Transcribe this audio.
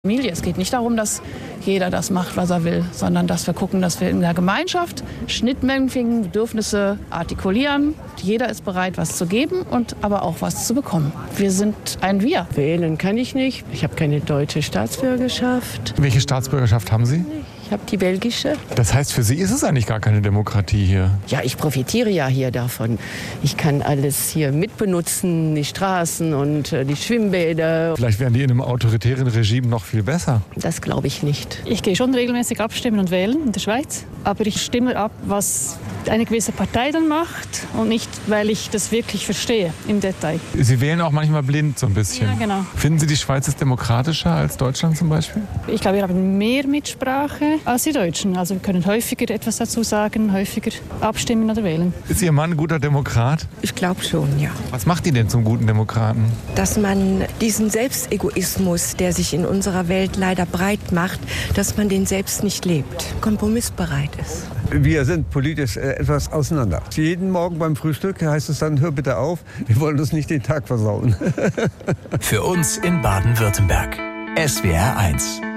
Familie. Es geht nicht darum, dass jeder das macht, was er will, sondern dass wir gucken, dass wir in der Gemeinschaft schnittmengen Bedürfnisse artikulieren. Jeder ist bereit, was zu geben und aber auch was zu bekommen. Wir sind ein Wir. Wählen kann ich nicht. Ich habe keine deutsche Staatsbürgerschaft. Welche Staatsbürgerschaft haben Sie? Ich habe die belgische. Das heißt, für Sie ist es eigentlich gar keine Demokratie hier? Ja, ich profitiere ja hier davon. Ich kann alles hier mitbenutzen, die Straßen und die Schwimmbäder. Vielleicht wären die in einem autoritären Regime noch viel besser. Das glaube ich nicht. Ich gehe schon regelmäßig abstimmen und wählen in der Schweiz. Aber ich stimme ab, was eine gewisse Partei dann macht und nicht, weil ich das wirklich verstehe im Detail. Sie wählen auch manchmal blind so ein bisschen. Ja, genau. Finden Sie, die Schweiz ist demokratischer als Deutschland zum Beispiel? Ich glaube, wir haben mehr Mitsprache als die Deutschen. Also wir können häufiger etwas dazu sagen, häufiger abstimmen oder wählen. Ist Ihr Mann ein guter Demokrat? Ich glaube schon, ja. Was macht ihn denn zum guten Demokraten? Dass man diesen Selbstegoismus, der sich in unserer Welt leider breit macht, dass man den selbst nicht lebt, kompromissbereit ist. Wir sind politisch etwas auseinander. Jeden Morgen beim Frühstück heißt es dann, hör bitte auf, wir wollen uns nicht den Tag versauen. Für uns in Baden-Württemberg. SWR 1.